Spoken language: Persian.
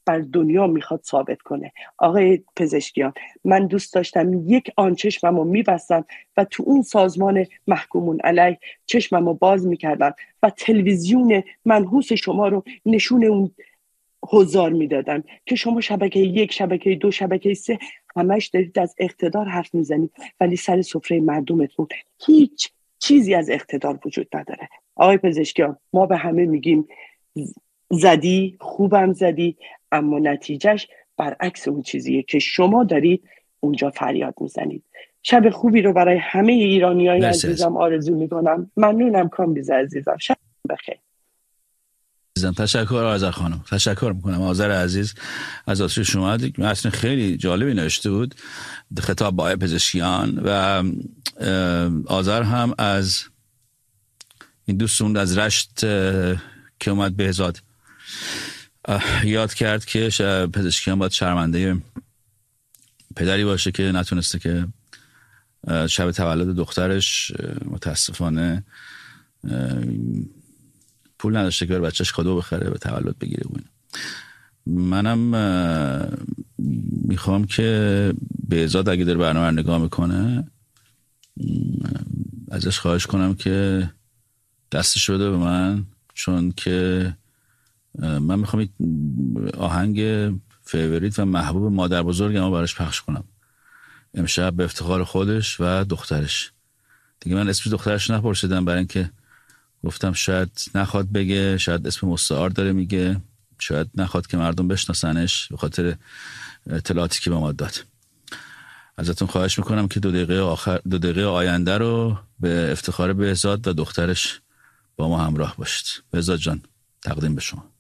بر دنیا میخواد ثابت کنه. آقای پزشکیان، من دوست داشتم یک آن چشممو میبستم و تو اون سازمان محکومون علیه چشممو باز میکردم و تلویزیون منحوس شما رو نشون اون حضار میدادم که شما شبکه 1، شبکه 2، شبکه 3 همش دارید از اقتدار حرف میزنید، ولی سر سفره مردمتون هیچ چیزی از اقتدار وجود نداره. آقای پزشکیان، ما به همه میگیم زدی، خوبم زدی، اما نتیجهش برعکس اون چیزیه که شما دارید اونجا فریاد میزنید. شب خوبی رو برای همه ایرانیای عزیزم آرزو میکنم. ممنونم کامبیز عزیزم، شب بخیر. تشکر آذر خانم، تشکر میکنم. آذر عزیز از آتش شما متن خیلی جالبی نوشته بود، خطاب با پزشکیان، و آذر هم از این دوستون از رشت که اومد بهزاد یاد کرد که پزشکیان باید شرمنده پدری باشه که نتونسته که شب تولد دخترش متاسفانه پول نداشته که بچهش کادو بخره به تولد بگیره. منم میخوام که بهزاد اگه داره برنامه رو نگاه میکنه ازش خواهش کنم که دستش بده به من، چون که من میخوام آهنگ فیوریت و محبوب مادر بزرگم رو براش پخش کنم امشب به افتخار خودش و دخترش. دیگه من اسم دخترش نپرسیدم برای اینکه گفتم شاید نخواد بگه، شاید اسم مستعار داره میگه، شاید نخواد که مردم بشناسنش به خاطر اطلاعاتی که به ما داد. ازتون خواهش میکنم که 2 دقیقه آینده رو به افتخار بهزاد و دخترش با ما همراه باشید. بهزاد جان، تقدیم به شما.